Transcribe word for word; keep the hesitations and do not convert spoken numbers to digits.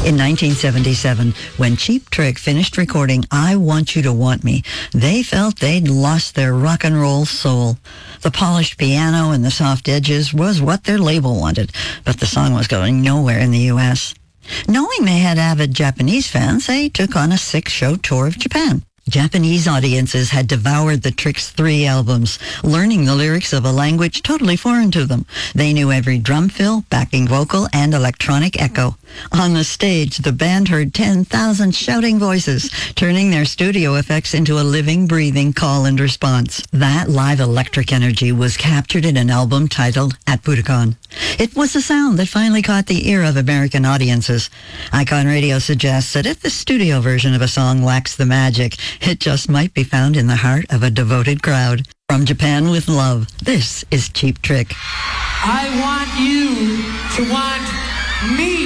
In nineteen seventy-seven, when Cheap Trick finished recording I Want You to Want Me, they felt they'd lost their rock and roll soul. The polished piano and the soft edges was what their label wanted, but the song was going nowhere in the U S. Knowing they had avid Japanese fans, they took on a six-show tour of Japan. Japanese audiences had devoured the Tricks' three albums, learning the lyrics of a language totally foreign to them. They knew every drum fill, backing vocal, and electronic echo. On the stage, the band heard ten thousand shouting voices, turning their studio effects into a living, breathing call and response. That live electric energy was captured in an album titled At Budokan. It was a sound that finally caught the ear of American audiences. Icon Radio suggests that if the studio version of a song lacks the magic, it just might be found in the heart of a devoted crowd. From Japan with love, this is Cheap Trick. I want you to want me.